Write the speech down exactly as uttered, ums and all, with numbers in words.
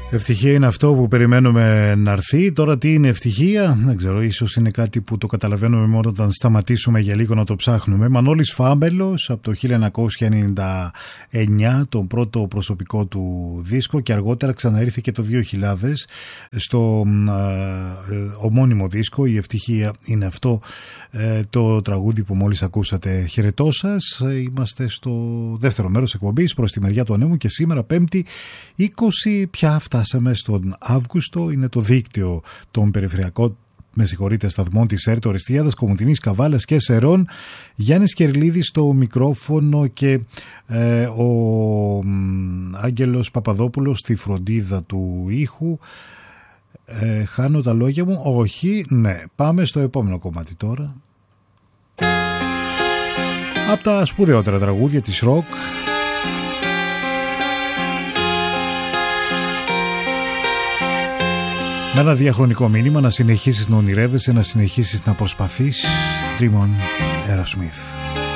Ευτυχία είναι αυτό που περιμένουμε να έρθει. Τώρα τι είναι ευτυχία? Δεν ξέρω, ίσως είναι κάτι που το καταλαβαίνουμε μόνο όταν σταματήσουμε για λίγο να το ψάχνουμε. Μανώλης Φάμπελος από το χίλια εννιακόσια ενενήντα εννιά, τον πρώτο προσωπικό του δίσκο, και αργότερα ξαναήρθε και το δύο χιλιάδες στο ε, ομώνυμο δίσκο. Η ευτυχία είναι αυτό, ε, το τραγούδι που μόλις ακούσατε. Χαιρετώ σας, είμαστε στο δεύτερο μέρος εκπομπής προς τη μεριά του ανέμου και σήμερα πέμπτη είκοσι πια φτάσαμε στον Αύγουστο. Είναι το δίκτυο των περιφερειακών με συγχωρείτε σταθμών της ΕΡΤ Οριστιάδας, Κομοτηνής, Καβάλας και Σερών. Γιάννης Κερλίδης στο μικρόφωνο και ε, ο Άγγελος Παπαδόπουλος στη φροντίδα του ήχου. ε, Χάνω τα λόγια μου? Όχι, ναι. Πάμε στο επόμενο κομμάτι τώρα. Από τα σπουδαιότερα τραγούδια της ροκ, με ένα διαχρονικό μήνυμα: να συνεχίσεις να ονειρεύεσαι, να συνεχίσεις να προσπαθείς. Dream on, Aerosmith.